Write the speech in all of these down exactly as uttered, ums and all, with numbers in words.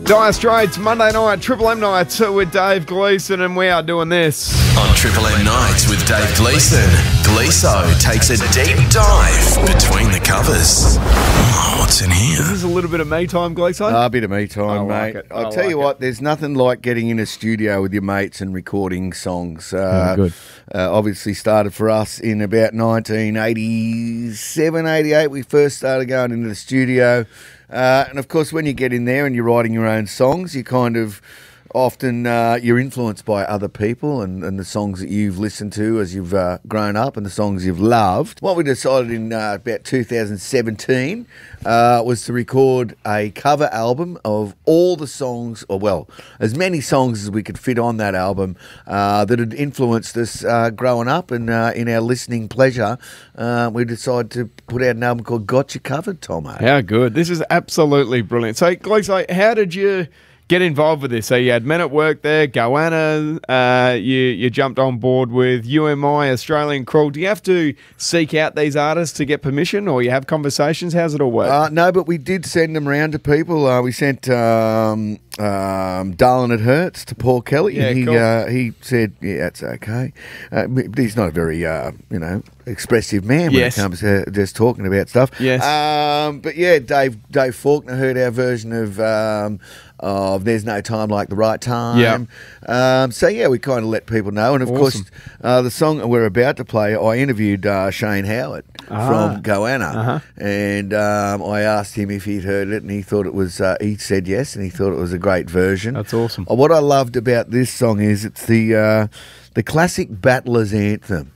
Dire Straits, Monday night, Triple M night with Dave Gleeson, and we are doing this. On Triple M Nights with Dave Gleeson, Gleeso takes a deep dive between the covers. Oh, what's in here? Is this a little bit of me time, Gleeso? Ah, a bit of me time, I like mate. it. I'll I tell like you it. what, there's nothing like getting in a studio with your mates and recording songs. Uh, good. Uh, obviously started for us in about nineteen eighty-seven, eighty-eight. We first started going into the studio. Uh, and, of course, when you get in there and you're writing your own songs, you kind of often uh, you're influenced by other people and, and the songs that you've listened to as you've uh, grown up and the songs you've loved. What we decided in uh, about two thousand seventeen uh, was to record a cover album of all the songs, or well, as many songs as we could fit on that album uh, that had influenced us uh, growing up and uh, in our listening pleasure. Uh, we decided to put out an album called Got You Covered, Tomo. How good. This is absolutely brilliant. So, Gleeso, how did you get involved with this? So you had Men at Work there, Goanna, uh, you, you jumped on board with U M I, Australian Crawl. Do you have to seek out these artists to get permission, or you have conversations? How's it all work? Uh, no, but we did send them around to people. Uh, we sent um, um, Darling It Hurts to Paul Kelly. Yeah, and he, cool. uh, he said, yeah, that's okay. Uh, but he's not a very, uh, you know, expressive man when Yes. it comes to just talking about stuff. Yes. Um, but yeah, Dave Dave Faulkner heard our version of um, of There's No Time Like the Right Time. Um, so yeah, we kind of let people know. And of Awesome. course, uh, the song we're about to play, I interviewed uh, Shane Howard Ah. from Goanna, Uh-huh. and um, I asked him if he'd heard it, and he thought it was. Uh, he said yes, and he thought it was a great version. That's awesome. Uh, What I loved about this song is it's the uh, the classic battler's anthem.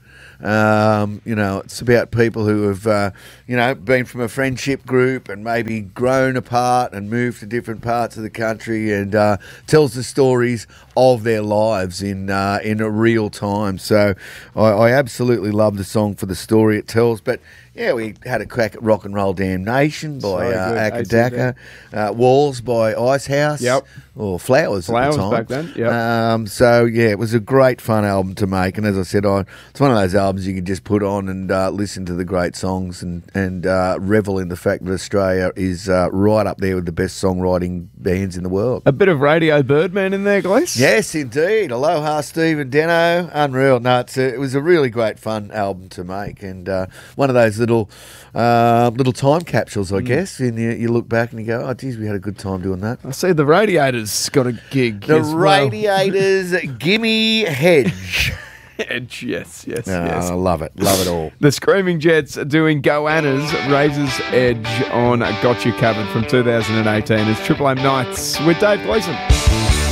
Um, you know, it's about people who have, uh, you know, been from a friendship group and maybe grown apart and moved to different parts of the country, and uh, tells the stories of their lives in uh, in a real time. So I, I absolutely love the song for the story it tells. But yeah, we had a crack at Rock and Roll Damnation by So uh, good. Akadaka, uh, Walls by Icehouse, Yep. or Flowers, Flowers at the time. back then, yep. Um, so yeah, it was a great fun album to make, and as I said, I, it's one of those albums you can just put on and uh, listen to the great songs and and uh, revel in the fact that Australia is uh, right up there with the best songwriting bands in the world. A bit of Radio Birdman in there, Glees? Yes, indeed. Aloha, Steve and Deno. Unreal. No, it's a, it was a really great fun album to make, and uh, one of those little uh, little time capsules, I guess. And you, you look back and you go, oh, geez, we had a good time doing that. I see the Radiators got a gig The as well. Radiators, Gimme Hedge. Edge, yes, yes, No, yes. I love it. Love it all. The Screaming Jets are doing Goanna's Razor's Edge on Got You Covered from two thousand eighteen. It's Triple M Nights with Dave Gleeson.